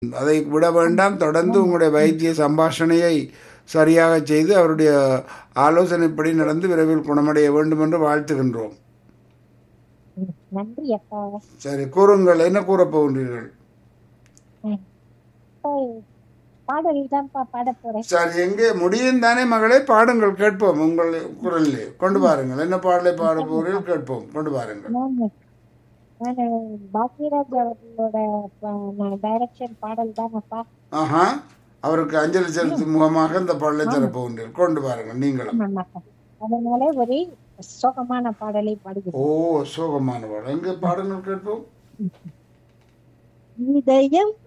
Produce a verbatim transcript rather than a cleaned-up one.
அதை விட வேண்டாம். தொடர்ந்து உங்களுடைய வைத்திய சம்பாஷணையை சரியாக செய்து அவருடைய ஆலோசனைப்படி நடந்து விரைவில் குணமடைய வேண்டும் என்று வாழ்த்துகின்றோம். ம், நன்றி அப்பா. சரி, கூறுங்கள், என்ன கூறப் போகின்றீர்கள்? ம், இப்போ பாடல் தான்ப்பா பாட போறேன். சரி, எங்கே முடியும் தானே மகளே, பாடுங்கள், கேட்போம். உங்கள் குரலிலே கொண்டு பாருங்கள். என்ன பாடலை பாட போகிறீர்கள் கேட்போம், கொண்டு பாருங்கள். நானு நானு பாக்யராஜ் அவர்களோட டைரக்ஷன் பாடல் தானப்பா. ஆஹா, அவருக்கு அஞ்சலி செலுத்தும் முகமாக இந்த பாடலை தரப்போகின்றீர்கள், கொண்டு பாருங்கள் நீங்களும். ஆமாப்பா. அதனால ஒரு சோகமான பாடலை ஓ, பாடுகிறேன். சோகமான பாடல், எங்கே பாடுங்கள் கேட்போம். இதயம்